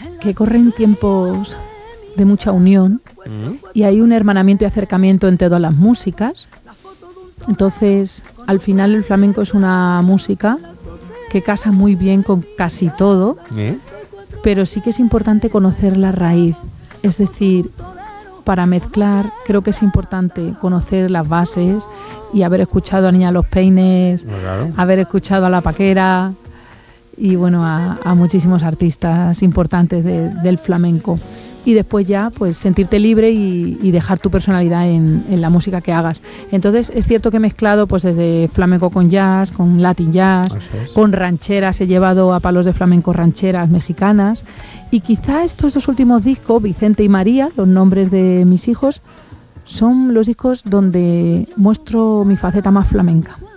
que corren tiempos de mucha unión y hay un hermanamiento y acercamiento entre todas las músicas. Entonces, al final el flamenco es una música que casa muy bien con casi todo, pero sí que es importante conocer la raíz. Es decir, para mezclar creo que es importante conocer las bases y haber escuchado a Niña Los Peines, haber escuchado a La Paquera y bueno, a muchísimos artistas importantes del flamenco. Y después ya pues sentirte libre y dejar tu personalidad en la música que hagas. Entonces es cierto que he mezclado pues desde flamenco con jazz, con latin jazz, con rancheras, he llevado a palos de flamenco rancheras mexicanas y quizá estos dos últimos discos, Vicente y María, los nombres de mis hijos, son los discos donde muestro mi faceta más flamenca.